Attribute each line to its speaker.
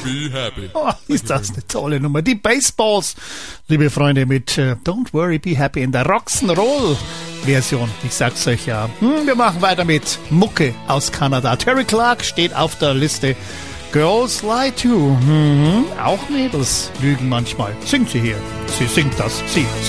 Speaker 1: be happy.
Speaker 2: Oh, ist das eine tolle Nummer. Die Baseballs, liebe Freunde, mit Don't Worry, Be Happy in der Rock'n'Roll-Version. Ich sag's euch ja. Wir machen weiter mit Mucke aus Kanada. Terry Clark steht auf der Liste. Girls Lie Too. Auch Mädels lügen manchmal. Singt sie hier. Sie singt das. Sie